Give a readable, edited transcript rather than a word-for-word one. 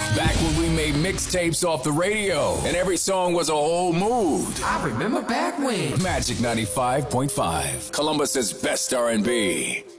Back when we made mixtapes off the radio, and every song was a whole mood. I remember back when. Magic 95.5, Columbus's best R&B.